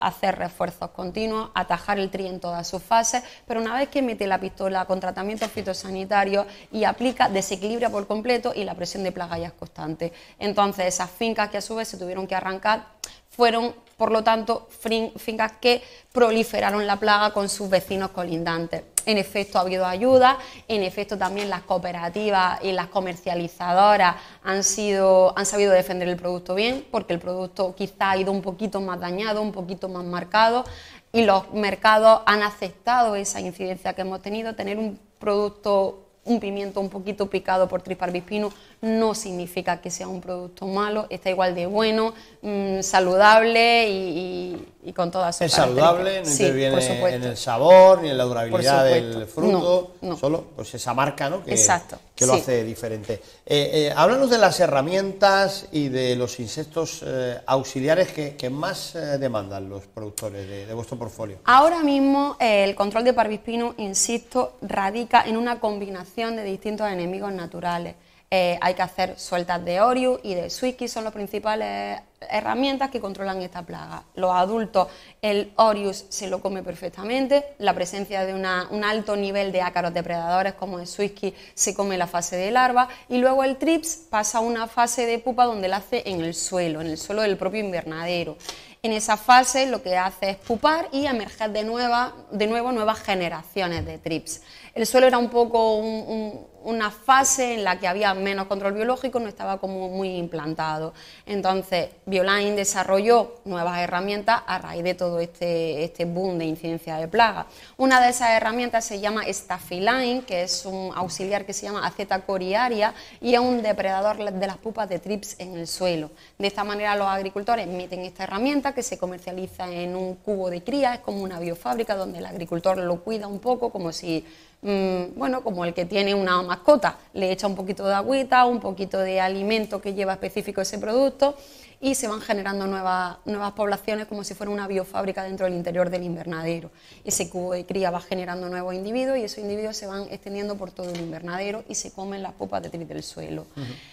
hacer refuerzos continuos, atajar el TRIP en todas sus fases, pero una vez que mete la pistola con tratamientos fitosanitarios y aplica, desequilibra por completo y la presión de plaga ya es constante. Entonces esas fincas que a su vez se tuvieron que arrancar fueron, por lo tanto, fincas que proliferaron la plaga con sus vecinos colindantes. En efecto ha habido ayuda, en efecto también las cooperativas y las comercializadoras han sabido defender el producto bien, porque el producto quizá ha ido un poquito más dañado, un poquito más marcado, y los mercados han aceptado esa incidencia que hemos tenido. Tener un producto, un pimiento un poquito picado por Trip parvispinus no significa que sea un producto malo, está igual de bueno, saludable y con todas sus características. Es saludable, no interviene en el sabor ni en la durabilidad del fruto, no. Solo pues esa marca, ¿no? que lo hace diferente. Háblanos de las herramientas y de los insectos auxiliares que más demandan los productores de vuestro portfolio. Ahora mismo el control de parvispinus, insisto, radica en una combinación de distintos enemigos naturales. Hay que hacer sueltas de Orius y de Zwickey, son las principales herramientas que controlan esta plaga. Los adultos, el Orius se lo come perfectamente, la presencia de un alto nivel de ácaros depredadores como el Zwickey se come la fase de larva, y luego el Trips pasa a una fase de pupa donde la hace en el suelo del propio invernadero. En esa fase lo que hace es pupar y emerger de nuevo nuevas generaciones de Trips. El suelo era un poco una fase en la que había menos control biológico, no estaba como muy implantado. Entonces Bioline desarrolló nuevas herramientas a raíz de todo este boom de incidencia de plaga. Una de esas herramientas se llama Staphyline, que es un auxiliar que se llama Aceta coriaria y es un depredador de las pupas de Trips en el suelo. De esta manera los agricultores emiten esta herramienta que se comercializa en un cubo de cría, es como una biofábrica donde el agricultor lo cuida un poco como si... como el que tiene una mascota, le echa un poquito de agüita, un poquito de alimento que lleva específico ese producto y se van generando nuevas poblaciones como si fuera una biofábrica dentro del interior del invernadero. Ese cubo de cría va generando nuevos individuos y esos individuos se van extendiendo por todo el invernadero y se comen las pupas de Trips del suelo.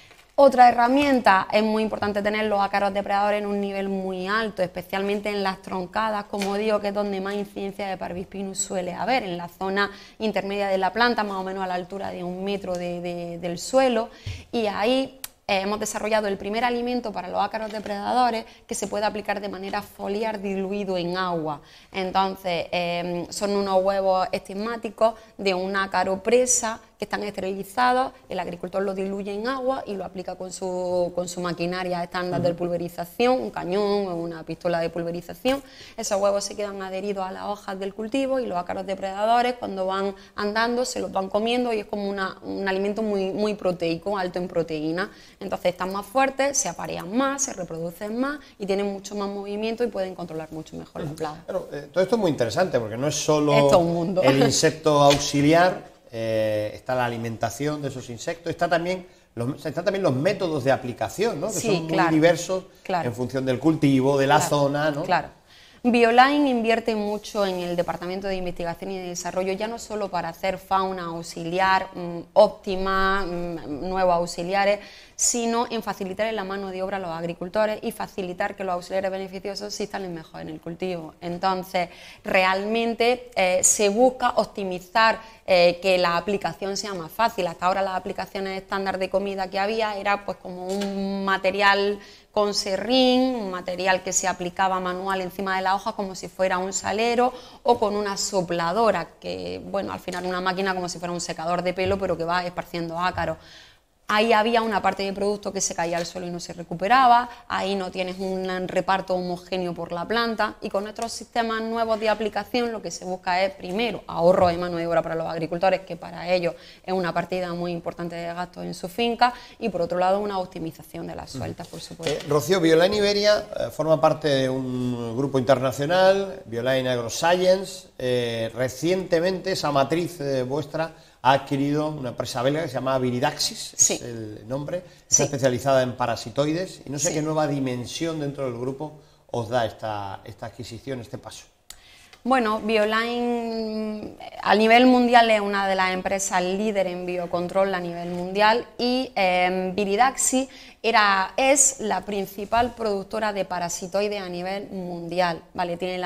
Otra herramienta, es muy importante tener los ácaros depredadores en un nivel muy alto, especialmente en las troncadas, como digo, que es donde más incidencia de parvispinus suele haber, en la zona intermedia de la planta, más o menos a la altura de 1 metro del suelo, y ahí hemos desarrollado el primer alimento para los ácaros depredadores que se puede aplicar de manera foliar diluido en agua. Entonces, son unos huevos estigmáticos de un ácaro presa que están esterilizados, el agricultor lo diluye en agua y lo aplica con su maquinaria estándar de pulverización, un cañón o una pistola de pulverización. Esos huevos se quedan adheridos a las hojas del cultivo y los ácaros depredadores cuando van andando se los van comiendo y es como un alimento muy proteico, alto en proteína. Entonces están más fuertes, se aparean más, se reproducen más y tienen mucho más movimiento y pueden controlar mucho mejor la plaga. Bueno, todo esto es muy interesante porque no es solo el insecto auxiliar, está la alimentación de esos insectos, están también los métodos de aplicación, ¿no? Que son muy diversos en función del cultivo, de la zona, ¿no? Claro. Bioline invierte mucho en el Departamento de Investigación y de Desarrollo, ya no solo para hacer fauna auxiliar óptima, nuevos auxiliares, sino en facilitar la mano de obra a los agricultores y facilitar que los auxiliares beneficiosos se instalen mejor en el cultivo. Entonces, realmente se busca optimizar que la aplicación sea más fácil. Hasta ahora las aplicaciones estándar de comida que había era pues como un material con serrín, un material que se aplicaba manual encima de la hoja como si fuera un salero, o con una sopladora, que bueno, al final una máquina como si fuera un secador de pelo, pero que va esparciendo ácaros. Ahí había una parte de producto que se caía al suelo y no se recuperaba, ahí no tienes un reparto homogéneo por la planta, y con nuestros sistemas nuevos de aplicación lo que se busca es, primero, ahorro de mano de obra para los agricultores, que para ellos es una partida muy importante de gastos en su finca, y por otro lado una optimización de las sueltas, por supuesto. Rocío, Bioline Iberia forma parte de un grupo internacional, Bioline AgroScience. Recientemente esa matriz vuestra ha adquirido una empresa belga que se llama Viridaxis, es el nombre, está especializada en parasitoides, y no sé qué nueva dimensión dentro del grupo os da esta adquisición, este paso. Bueno, Bioline a nivel mundial es una de las empresas líder en biocontrol a nivel mundial, y Viridaxis es la principal productora de parasitoides a nivel mundial, ¿vale? Tiene